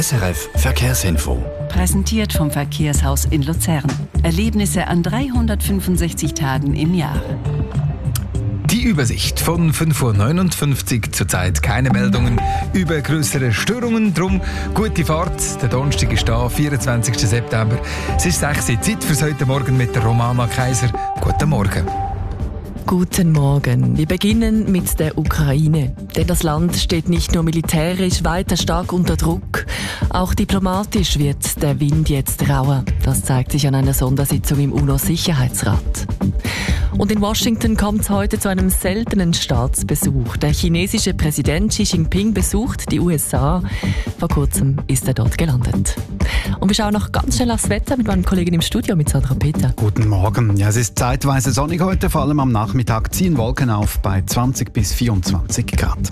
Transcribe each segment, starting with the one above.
SRF Verkehrsinfo. Präsentiert vom Verkehrshaus in Luzern. Erlebnisse an 365 Tagen im Jahr. Die Übersicht von 5.59 Uhr, zurzeit keine Meldungen über größere Störungen. Drum gute Fahrt. Der Donnerstag ist da, 24. September. Es ist 6 Uhr, Zeit für heute Morgen mit der Romana Kaiser. Guten Morgen. Guten Morgen. Wir beginnen mit der Ukraine. Denn das Land steht nicht nur militärisch weiter stark unter Druck, auch diplomatisch wird der Wind jetzt rauer. Das zeigt sich an einer Sondersitzung im UNO-Sicherheitsrat. Und in Washington kommt es heute zu einem seltenen Staatsbesuch. Der chinesische Präsident Xi Jinping besucht die USA. Vor kurzem ist er dort gelandet. Und wir schauen noch ganz schnell aufs Wetter mit meinem Kollegen im Studio, mit Sandra Peter. Guten Morgen. Ja, es ist zeitweise sonnig heute, vor allem am Nachmittag ziehen Wolken auf bei 20 bis 24 Grad.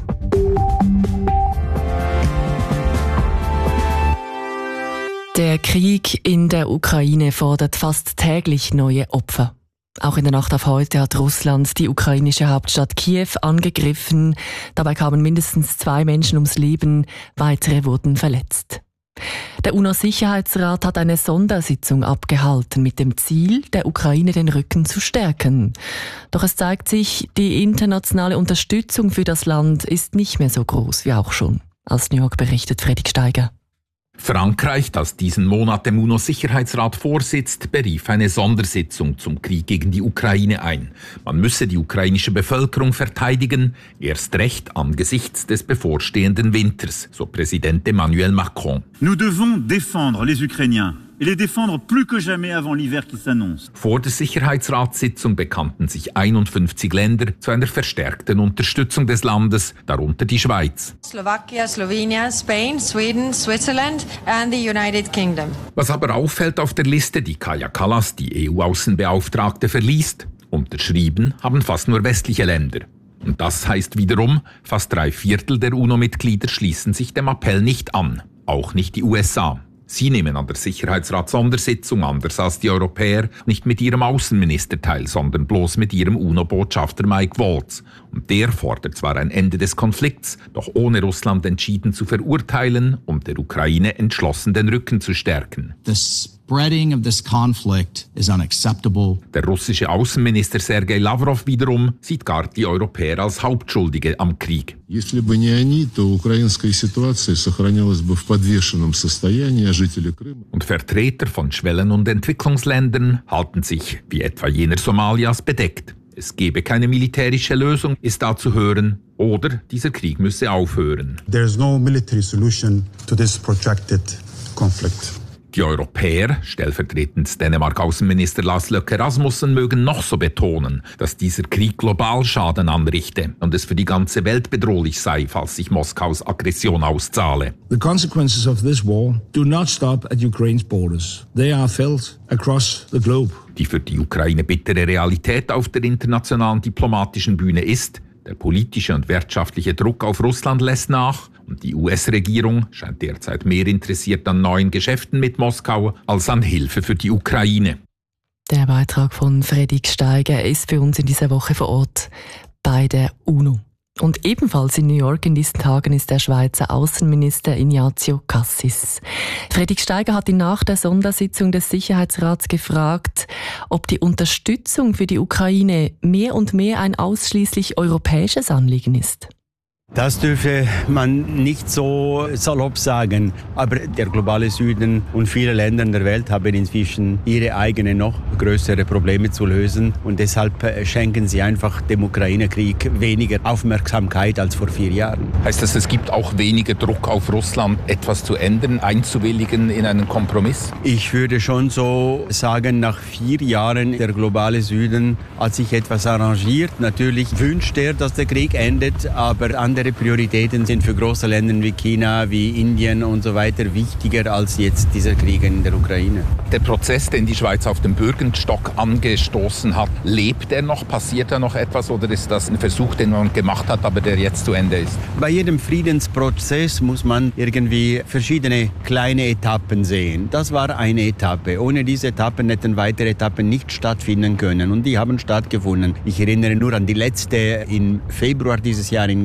Der Krieg in der Ukraine fordert fast täglich neue Opfer. Auch in der Nacht auf heute hat Russland die ukrainische Hauptstadt Kiew angegriffen. Dabei kamen mindestens 2 Menschen ums Leben, weitere wurden verletzt. Der UNO-Sicherheitsrat hat eine Sondersitzung abgehalten mit dem Ziel, der Ukraine den Rücken zu stärken. Doch es zeigt sich, die internationale Unterstützung für das Land ist nicht mehr so groß wie auch schon. Aus New York berichtet Fredrik Steiger. Frankreich, das diesen Monat dem UNO-Sicherheitsrat vorsitzt, berief eine Sondersitzung zum Krieg gegen die Ukraine ein. Man müsse die ukrainische Bevölkerung verteidigen, erst recht angesichts des bevorstehenden Winters, so Präsident Emmanuel Macron. Nous devons défendre les Ukrainiens. Et les défendre plus que jamais avant l'hiver qui s'annonce. Vor der Sicherheitsratssitzung bekannten sich 51 Länder zu einer verstärkten Unterstützung des Landes, darunter die Schweiz. Slovakia, Slovenia, Spain, Sweden, Switzerland and the United Kingdom. Was aber auffällt auf der Liste, die Kaja Kallas, die EU-Außenbeauftragte, verliest, unterschrieben haben fast nur westliche Länder. Und das heißt wiederum, fast 3/4 der UNO-Mitglieder schließen sich dem Appell nicht an, auch nicht die USA. Sie nehmen an der Sicherheitsrat-Sondersitzung, anders als die Europäer, nicht mit ihrem Außenminister teil, sondern bloß mit ihrem UNO-Botschafter Mike Waltz. Und der fordert zwar ein Ende des Konflikts, doch ohne Russland entschieden zu verurteilen, um der Ukraine entschlossen den Rücken zu stärken. The spreading of this conflict is unacceptable. Der russische Außenminister Sergei Lavrov wiederum sieht gar die Europäer als Hauptschuldige am Krieg. Если бы не они, то украинская ситуация сохранялась бы в подвешенном состоянии, а жители Крыма. Und Vertreter von Schwellen- und Entwicklungsländern halten sich, wie etwa jener Somalias, bedeckt. Es gebe keine militärische Lösung, ist da zu hören, oder dieser Krieg müsse aufhören. There is no military solution to this protracted conflict. Die Europäer, stellvertretend Dänemark-Außenminister Lars Løkke Rasmussen, mögen noch so betonen, dass dieser Krieg global Schaden anrichte und es für die ganze Welt bedrohlich sei, falls sich Moskaus Aggression auszahle. The consequences of this war do not stop at Ukraine's borders. They are felt across the globe. Die für die Ukraine bittere Realität auf der internationalen diplomatischen Bühne ist, der politische und wirtschaftliche Druck auf Russland lässt nach und die US-Regierung scheint derzeit mehr interessiert an neuen Geschäften mit Moskau als an Hilfe für die Ukraine. Der Beitrag von Fredrik Steiger ist für uns in dieser Woche vor Ort bei der UNO. Und ebenfalls in New York in diesen Tagen ist der Schweizer Außenminister Ignazio Cassis. Fredrik Steiger hat ihn nach der Sondersitzung des Sicherheitsrats gefragt, ob die Unterstützung für die Ukraine mehr und mehr ein ausschließlich europäisches Anliegen ist. Das dürfe man nicht so salopp sagen. Aber der globale Süden und viele Länder in der Welt haben inzwischen ihre eigenen noch größere Probleme zu lösen. Und deshalb schenken sie einfach dem Ukraine-Krieg weniger Aufmerksamkeit als vor 4 Jahren. Heißt das, es gibt auch weniger Druck auf Russland, etwas zu ändern, einzuwilligen in einen Kompromiss? Ich würde schon so sagen, nach 4 Jahren der globale Süden hat sich etwas arrangiert. Natürlich wünscht er, dass der Krieg endet, aber andere Prioritäten sind für große Länder wie China, wie Indien und so weiter wichtiger als jetzt dieser Krieg in der Ukraine. Der Prozess, den die Schweiz auf dem Bürgerstock angestoßen hat, lebt er noch? Passiert da noch etwas oder ist das ein Versuch, den man gemacht hat, aber der jetzt zu Ende ist? Bei jedem Friedensprozess muss man irgendwie verschiedene kleine Etappen sehen. Das war eine Etappe. Ohne diese Etappen hätten weitere Etappen nicht stattfinden können und die haben stattgefunden. Ich erinnere nur an die letzte im Februar dieses Jahr in Genf,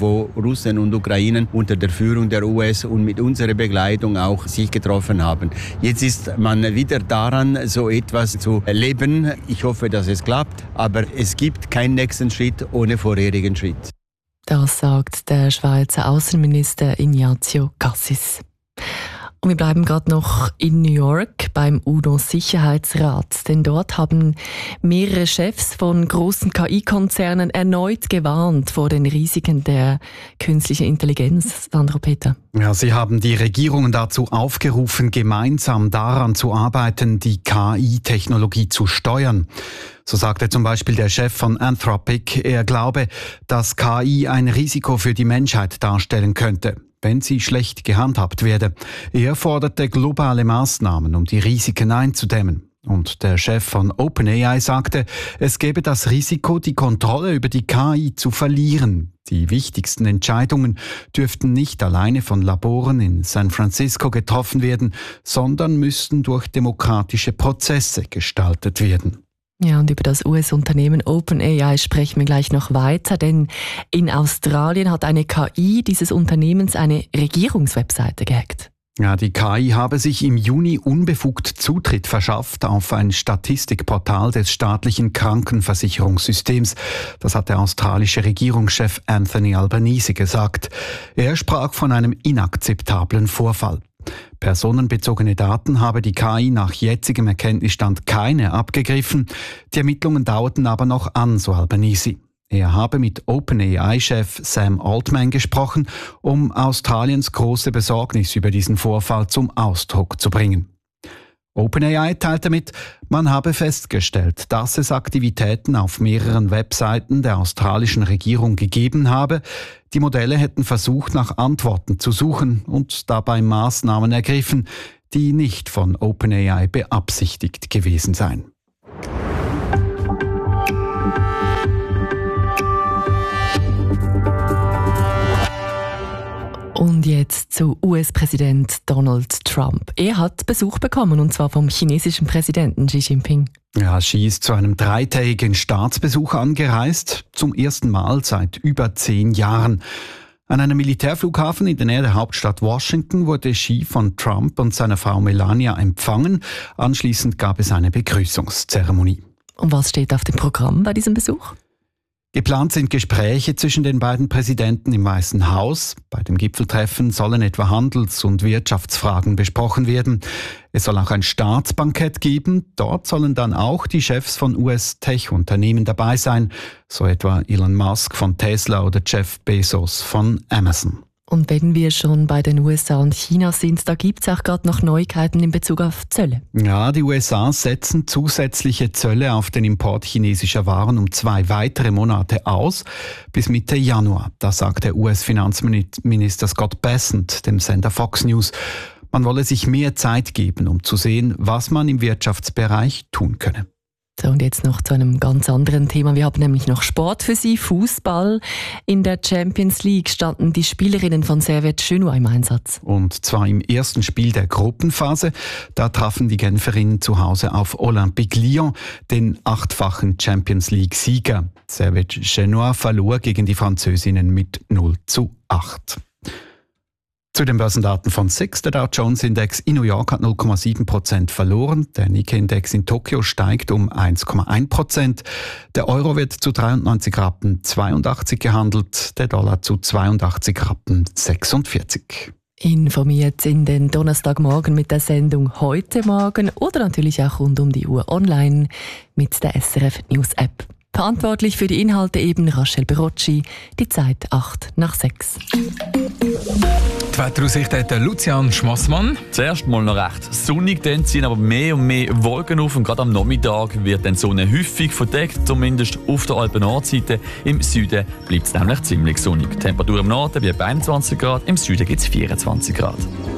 wo Russen und Ukrainer unter der Führung der US und mit unserer Begleitung auch sich getroffen haben. Jetzt ist man wieder daran, so etwas zu erleben. Ich hoffe, dass es klappt, aber es gibt keinen nächsten Schritt ohne vorherigen Schritt. Das sagt der Schweizer Außenminister Ignazio Cassis. Und wir bleiben gerade noch in New York beim UNO-Sicherheitsrat, denn dort haben mehrere Chefs von großen KI-Konzernen erneut gewarnt vor den Risiken der künstlichen Intelligenz. Sandro Peter. Ja, sie haben die Regierungen dazu aufgerufen, gemeinsam daran zu arbeiten, die KI-Technologie zu steuern. So sagte zum Beispiel der Chef von Anthropic, er glaube, dass KI ein Risiko für die Menschheit darstellen könnte, wenn sie schlecht gehandhabt werde. Er forderte globale Maßnahmen, um die Risiken einzudämmen. Und der Chef von OpenAI sagte, es gebe das Risiko, die Kontrolle über die KI zu verlieren. Die wichtigsten Entscheidungen dürften nicht alleine von Laboren in San Francisco getroffen werden, sondern müssten durch demokratische Prozesse gestaltet werden. Ja, und über das US-Unternehmen OpenAI sprechen wir gleich noch weiter, denn in Australien hat eine KI dieses Unternehmens eine Regierungswebseite gehackt. Ja, die KI habe sich im Juni unbefugt Zutritt verschafft auf ein Statistikportal des staatlichen Krankenversicherungssystems. Das hat der australische Regierungschef Anthony Albanese gesagt. Er sprach von einem inakzeptablen Vorfall. Personenbezogene Daten habe die KI nach jetzigem Erkenntnisstand keine abgegriffen. Die Ermittlungen dauerten aber noch an, so Albanese. Er habe mit OpenAI-Chef Sam Altman gesprochen, um Australiens große Besorgnis über diesen Vorfall zum Ausdruck zu bringen. OpenAI teilte mit, man habe festgestellt, dass es Aktivitäten auf mehreren Webseiten der australischen Regierung gegeben habe. Die Modelle hätten versucht, nach Antworten zu suchen und dabei Maßnahmen ergriffen, die nicht von OpenAI beabsichtigt gewesen seien. Und jetzt zu US-Präsident Donald Trump. Er hat Besuch bekommen, und zwar vom chinesischen Präsidenten Xi Jinping. Ja, Xi ist zu einem 3-tägigen Staatsbesuch angereist, zum ersten Mal seit über 10 Jahren. An einem Militärflughafen in der Nähe der Hauptstadt Washington wurde Xi von Trump und seiner Frau Melania empfangen. Anschließend gab es eine Begrüßungszeremonie. Und was steht auf dem Programm bei diesem Besuch? Geplant sind Gespräche zwischen den beiden Präsidenten im Weißen Haus. Bei dem Gipfeltreffen sollen etwa Handels- und Wirtschaftsfragen besprochen werden. Es soll auch ein Staatsbankett geben. Dort sollen dann auch die Chefs von US-Tech-Unternehmen dabei sein, so etwa Elon Musk von Tesla oder Jeff Bezos von Amazon. Und wenn wir schon bei den USA und China sind, da gibt es auch gerade noch Neuigkeiten in Bezug auf Zölle. Ja, die USA setzen zusätzliche Zölle auf den Import chinesischer Waren um 2 weitere Monate aus, bis Mitte Januar. Das sagt der US-Finanzminister Scott Bessent dem Sender Fox News. Man wolle sich mehr Zeit geben, um zu sehen, was man im Wirtschaftsbereich tun könne. So, und jetzt noch zu einem ganz anderen Thema. Wir haben nämlich noch Sport für Sie, Fußball. In der Champions League standen die Spielerinnen von Servette Genua im Einsatz. Und zwar im ersten Spiel der Gruppenphase. Da trafen die Genferinnen zu Hause auf Olympique Lyon, den 8-fachen Champions League-Sieger. Servette Genua verlor gegen die Französinnen mit 0:8. Zu den Börsendaten von SIX. Der Dow Jones Index in New York hat 0,7% verloren. Der Nikkei-Index in Tokio steigt um 1,1%. Der Euro wird zu 93,82 Rappen gehandelt, der Dollar zu 82,46 Rappen. Informiert in den Donnerstagmorgen mit der Sendung «Heute Morgen» oder natürlich auch rund um die Uhr online mit der SRF News App. Verantwortlich für die Inhalte eben Rachel Berocci. Die Zeit 5:08. Die Wetteraussicht hat Lucian Schmassmann. Zuerst mal noch recht sonnig, dann ziehen aber mehr und mehr Wolken auf und gerade am Nachmittag wird dann die Sonne häufig verdeckt, zumindest auf der Alpen-Nordseite. Im Süden bleibt es nämlich ziemlich sonnig. Die Temperatur im Norden bleibt bei 21 Grad, im Süden gibt es 24 Grad.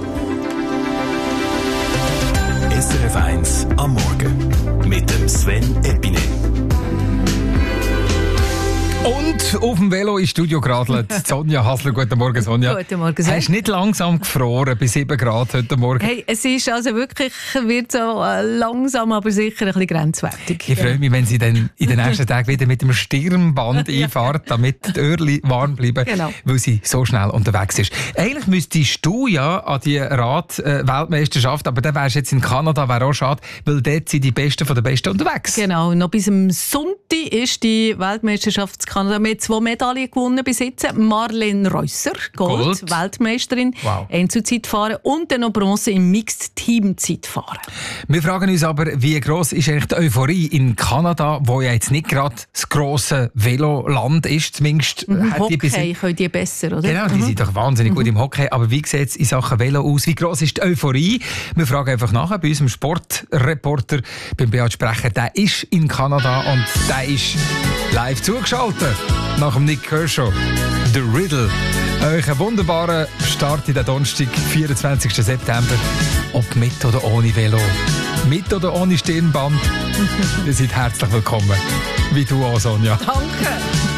SRF 1 am Morgen mit dem Sven Epine. Und auf dem Velo ins Studio geradelt. Sonja Hasler, guten Morgen, Sonja. Guten Morgen, Sonja. Hast du nicht langsam gefroren bei 7 Grad heute Morgen? Hey, es ist also wirklich, wird so langsam, aber sicher ein bisschen grenzwertig. Ich freue mich, wenn sie dann in den nächsten Tagen wieder mit dem Stirnband einfahrt, damit die Öhrchen warm bleiben, weil sie so schnell unterwegs ist. Eigentlich müsstest du ja an die Rad-Weltmeisterschaft, aber dann wärst du jetzt in Kanada, wäre auch schade, weil dort sind die Besten von den Besten unterwegs. Genau, noch bis am Sonntag ist die Weltmeisterschaft in Kanada. Wir haben 2 Medaillen gewonnen bis jetzt. Marlene Reusser, Gold. Weltmeisterin, Einzelzeitfahren und dann noch Bronze im Mixed-Team-Zeitfahren. Wir fragen uns aber, wie gross ist eigentlich die Euphorie in Kanada, wo ja jetzt nicht gerade das grosse Veloland ist, zumindest. Hockey können die besser, oder? Genau, die sind doch wahnsinnig gut im Hockey. Aber wie sieht es in Sachen Velo aus? Wie gross ist die Euphorie? Wir fragen einfach nachher bei unserem Sportreporter, beim Beat Sprecher. Der ist in Kanada und der ist live zugeschaltet. Nach dem Nick Kershaw. The Riddle. Euch einen wunderbaren Start in den Donnerstag, 24. September. Ob mit oder ohne Velo. Mit oder ohne Stirnband. Ihr seid herzlich willkommen. Wie du auch, Sonja. Danke.